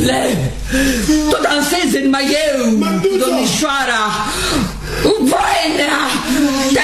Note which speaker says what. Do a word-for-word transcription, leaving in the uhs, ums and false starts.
Speaker 1: Le, tu dansezi numai eu, domnișoara, voinea, te